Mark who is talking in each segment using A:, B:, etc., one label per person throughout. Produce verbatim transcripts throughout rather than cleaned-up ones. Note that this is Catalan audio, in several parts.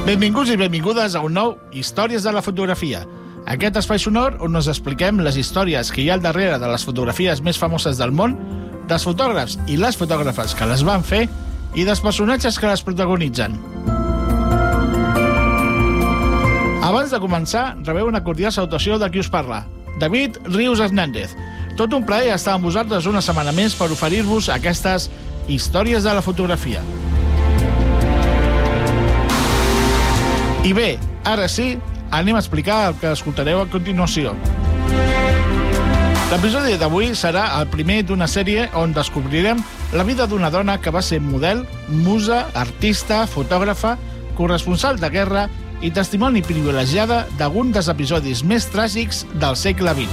A: Benvinguts i benvingudes a un nou Històries de la fotografia. Aquest espai sonor on us expliquem les històries que hi ha al darrere de les fotografies més famoses del món, dels fotògrafs i les fotògrafes que les van fer i dels personatges que les protagonitzen. Abans de començar, rebeu una cordial salutació de qui us parla, David Rius Hernández. Tot un plaer estar amb vosaltres una setmana més per oferir-vos aquestes històries de la fotografia. I bé, ara sí, anem a explicar el que escoltareu a continuació. L'episodi d'avui serà el primer d'una sèrie on descobrirem la vida d'una dona que va ser model, musa, artista, fotògrafa, corresponsal de guerra i testimoni privilegiada d'algun dels episodis més tràgics del segle vint.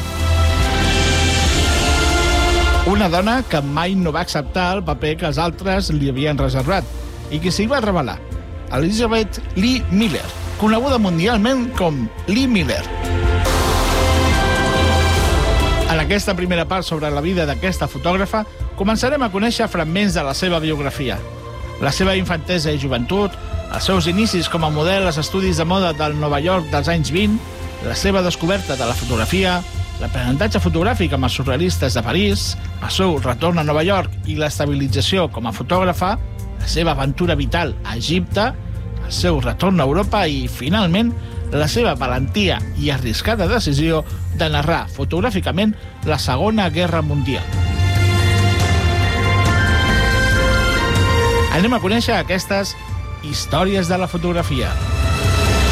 A: Una dona que mai no va acceptar el paper que els altres li havien reservat i que s'hi va revelar, Elizabeth Lee Miller, coneguda mundialment com Lee Miller. En aquesta primera part sobre la vida d'aquesta fotògrafa començarem a conèixer fragments de la seva biografia. La seva infantesa i joventut, els seus inicis com a model als estudis de moda del Nova York dels anys vint, la seva descoberta de la fotografia, l'aprenentatge fotogràfic amb els surrealistes de París, el seu retorn a Nova York i l'estabilització com a fotògrafa, la seva aventura vital a Egipte, el seu retorn a Europa i, finalment, la seva valentia i arriscada decisió de narrar fotogràficament la Segona Guerra Mundial. Anem a conèixer aquestes històries de la fotografia.